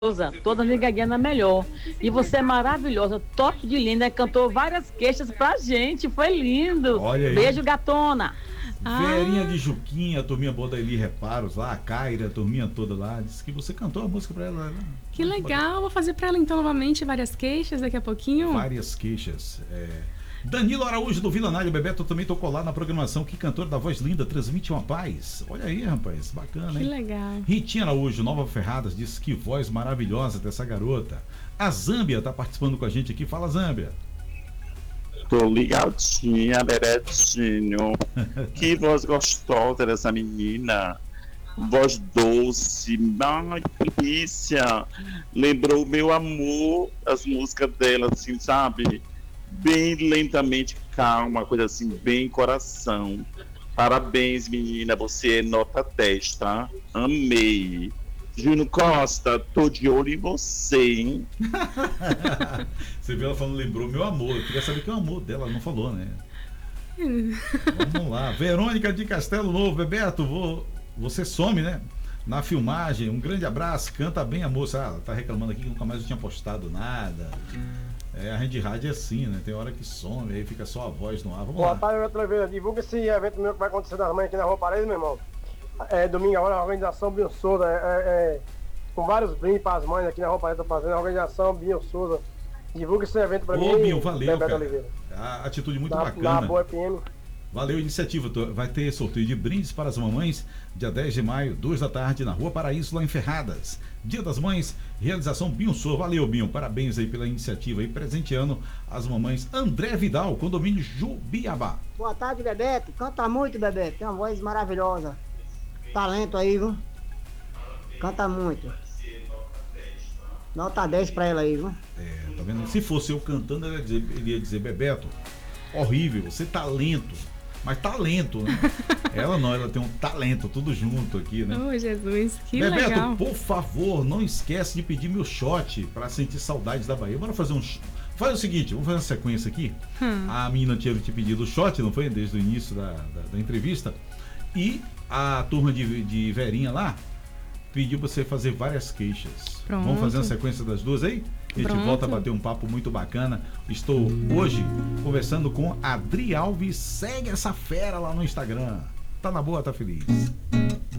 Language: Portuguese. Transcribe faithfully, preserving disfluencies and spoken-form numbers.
Toda ligadinha melhor. E você é maravilhosa, top de linda, cantou várias queixas pra gente, foi lindo. Olha aí. Beijo, gatona. Verinha de Juquinha, a turminha boa da Eli Reparos lá, a Kaira, a turminha toda lá, disse que você cantou a música pra ela. Que legal, vou fazer pra ela então novamente várias queixas daqui a pouquinho. Várias queixas. É... Danilo Araújo do Vila Nália, Bebeto também tocou lá na programação. Que cantor da voz linda, transmite uma paz. Olha aí, rapaz, bacana, Que hein? legal. Ritinha Araújo, Nova Ferradas, disse que voz maravilhosa dessa garota. A Zâmbia tá participando com a gente aqui. Fala, Zâmbia. Tô ligadinha, Bebetinho. Que voz gostosa dessa menina. Voz doce, ai, que delícia. Lembrou o meu amor, as músicas dela, assim, sabe? Bem lentamente, calma, coisa assim, bem coração. Parabéns, menina, você é nota dez, tá? Amei. Júnior Costa, tô de olho em você, hein? Você viu ela falando, lembrou meu amor. Eu queria saber que é o amor dela, ela não falou, né? Vamos lá. Verônica de Castelo Novo, Bebeto, vou... você some, né? Na filmagem, um grande abraço, canta bem a moça. Ah, ela tá reclamando aqui que nunca mais eu tinha postado nada. É, a rede rádio é assim, né? Tem hora que some, aí fica só a voz no ar. Vamos Boa lá. tarde, Beto Oliveira. Divulga esse evento meu que vai acontecer das mães aqui na Rua Paredes, meu irmão. É domingo agora, a organização Binho Souza, é, é, com vários brindes para as mães aqui na Rua Paredes, tô fazendo a organização Binho Souza. Divulga esse evento para mim. Ô, Binho, valeu, Beto cara. Oliveira. A atitude muito Da, bacana. da Boa F M. Valeu, iniciativa. Vai ter sorteio de brindes para as mamães, dia dez de maio, duas da tarde, na Rua Paraíso, lá em Ferradas. Dia das Mães, realização Binho Souza. Valeu, Binho, parabéns aí pela iniciativa aí, presenteando as mamães. André Vidal, condomínio Jubiabá. Boa tarde, Bebeto. Canta muito, Bebeto. Tem uma voz maravilhosa. Talento aí, viu? Canta muito. Nota dez pra ela aí, viu? É, tá vendo? Se fosse eu cantando, ele ia dizer, ele ia dizer Bebeto, horrível, você talento. Mas talento, né? Ela não, ela tem um talento, tudo junto aqui, né? Oh, Jesus, que Bebeto, legal. por favor, não esquece de pedir meu shot pra sentir saudades da Bahia. Bora fazer um... Faz o seguinte, vamos fazer uma sequência aqui. Hum. A menina tinha te pedido o shot, não foi? Desde o início da, da, da entrevista. E a turma de, de Verinha lá pediu pra você fazer várias queixas. Pronto. Vamos fazer uma sequência das duas aí? A gente Pronto. volta a bater um papo muito bacana. Estou hoje conversando com Adri Alves. Segue essa fera lá no Instagram. Tá na boa, tá feliz.